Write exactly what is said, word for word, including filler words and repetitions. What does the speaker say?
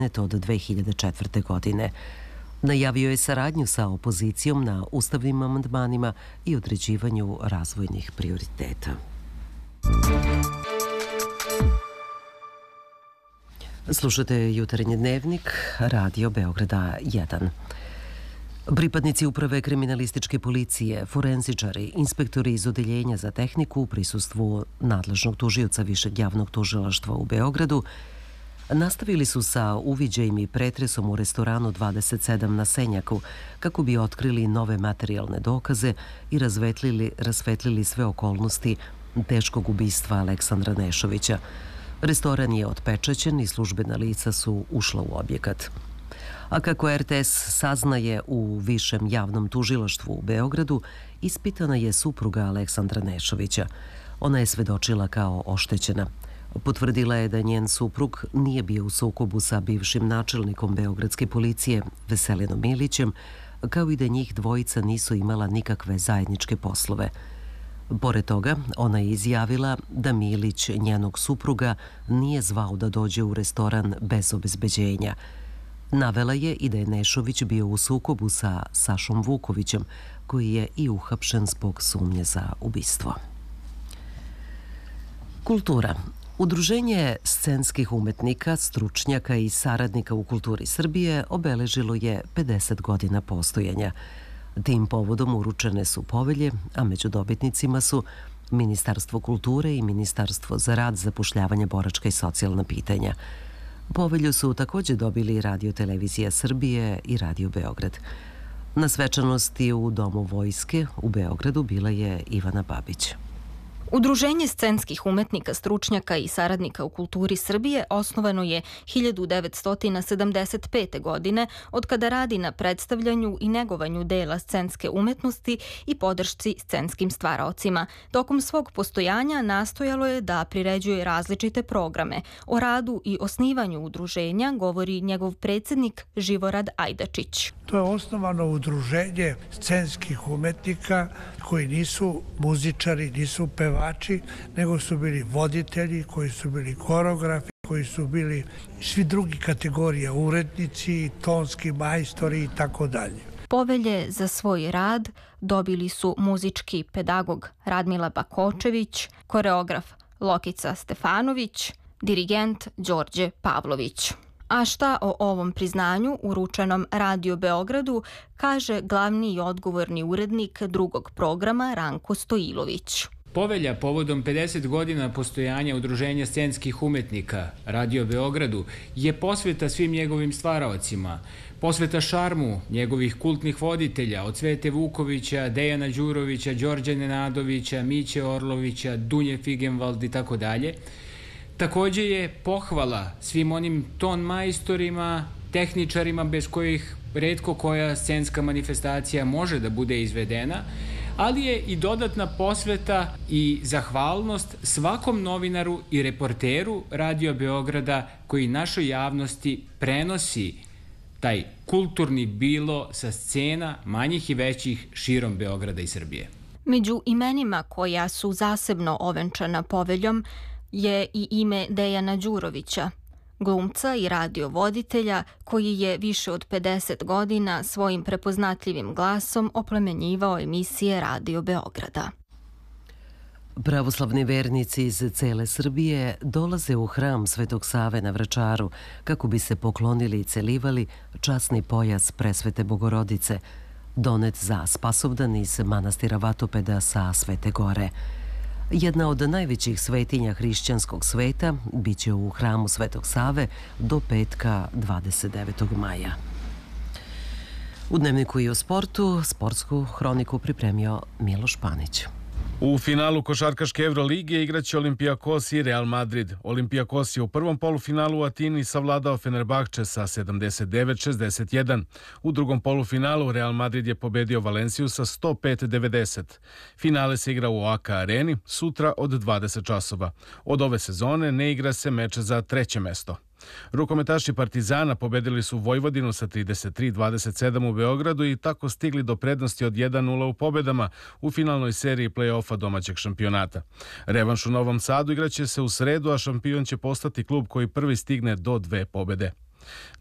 od dve hiljade četvrte. godine. Najavio je saradnju sa opozicijom na ustavnim amandmanima i određivanju razvojnih prioriteta. Slušate jutarnji dnevnik Radio Beograda jedan. Pripadnici uprave kriminalističke policije, forenzičari, inspektori iz Odeljenja za tehniku u prisustvu nadležnog tužioca Višeg javnog tužilaštva u Beogradu nastavili su sa uviđajem i pretresom u restoranu dvadeset sedam na Senjaku kako bi otkrili nove materijalne dokaze i razvetlili, rasvetlili sve okolnosti teškog ubistva Aleksandra Nešovića. Restoran je otpečaćen i službena lica su ušla u objekat. A kako er te es saznaje u Višem javnom tužilaštvu u Beogradu, ispitana je supruga Aleksandra Nešovića. Ona je svedočila kao oštećena. Potvrdila je da njen suprug nije bio u sukobu sa bivšim načelnikom beogradske policije Veselinom Milićem, kao i da njih dvojica nisu imala nikakve zajedničke poslove. Pored toga, ona je izjavila da Milić njenog supruga nije zvao da dođe u restoran bez obezbeđenja. Navela je i da je Nešović bio u sukobu sa Sašom Vukovićem, koji je i uhapšen zbog sumnje za ubistvo. Kultura. Udruženje scenskih umetnika, stručnjaka i saradnika u kulturi Srbije obeležilo je pedeset godina postojanja. Tim povodom uručene su povelje, a među dobitnicima su Ministarstvo kulture i Ministarstvo za rad, zapošljavanje, boračka i socijalna pitanja. Povelju su također dobili Radio Televizija Srbije i Radio Beograd. Na svečanosti u Domu vojske u Beogradu bila je Ivana Babić. Udruženje scenskih umetnika, stručnjaka i saradnika u kulturi Srbije osnovano je hiljadu devetsto sedamdeset pete. godine, od kada radi na predstavljanju i negovanju dela scenske umetnosti i podršci scenskim stvaraocima. Tokom svog postojanja nastojalo je da priređuje različite programe. O radu i osnivanju udruženja govori njegov predsjednik Živorad Ajdačić. To je osnovano udruženje scenskih umetnika koji nisu muzičari, nisu pevači, nego su bili voditelji, koji su bili koreografi, koji su bili svi drugi kategorija, urednici, tonski majstori i tako dalje. Povelje za svoj rad dobili su muzički pedagog Radmila Bakočević, koreograf Lokica Stefanović, dirigent Đorđe Pavlović. A šta o ovom priznanju uručenom Radio Beogradu kaže glavni i odgovorni urednik drugog programa Ranko Stojilović. Povelja povodom pedeset godina postojanja Udruženja scenskih umetnika Radio Beogradu je posveta svim njegovim stvaraocima, posveta šarmu njegovih kultnih voditelja od Cvete Vukovića, Dejana Đurovića, Đorđa Nenadovića, Miće Orlovića, Dunje Figenvald i tako dalje. Također je pohvala svim onim ton majstorima, tehničarima bez kojih retko koja scenska manifestacija može da bude izvedena, ali je i dodatna posveta i zahvalnost svakom novinaru i reporteru Radio Beograda koji našoj javnosti prenosi taj kulturni bilo sa scena manjih i većih širom Beograda i Srbije. Među imenima koja su zasebno ovenčana poveljom je i ime Dejana Đurovića, glumca i radiovoditelja koji je više od pedeset godina svojim prepoznatljivim glasom oplemenjivao emisije Radio Beograda. Pravoslavni vernici iz cele Srbije dolaze u hram Svetog Save na Vračaru kako bi se poklonili i celivali časni pojas Presvete Bogorodice, donet za Spasovdan iz manastira Vatopeda sa Svete Gore. Jedna od najvećih svetinja hrišćanskog sveta biće u hramu Svetog Save do petka dvadeset devetog maja. U Dnevniku i o sportu sportsku hroniku pripremio Miloš Panić. U finalu košarkaške Evrolige igraće Olimpijakos i Real Madrid. Olimpijakos je u prvom polufinalu u Atini savladao Fenerbahče sa sedamdeset devet šezdeset jedan. U drugom polufinalu Real Madrid je pobedio Valenciju sa sto pet devedeset. Finale se igra u O A K areni sutra od dvadeset časova. Od ove sezone ne igra se meč za treće mesto. Rukometaši Partizana pobedili su Vojvodinu sa trideset tri dvadeset sedam u Beogradu i tako stigli do prednosti od jedan nula u pobedama u finalnoj seriji play-offa domaćeg šampionata. Revanš u Novom Sadu igraće se u sredu, a šampion će postati klub koji prvi stigne do dve pobede.